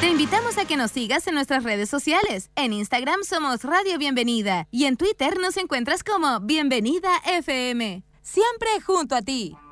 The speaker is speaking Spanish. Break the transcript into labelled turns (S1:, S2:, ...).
S1: Te invitamos a que nos sigas en nuestras redes sociales. En Instagram somos Radio Bienvenida y en Twitter nos encuentras como Bienvenida FM. Siempre junto a ti.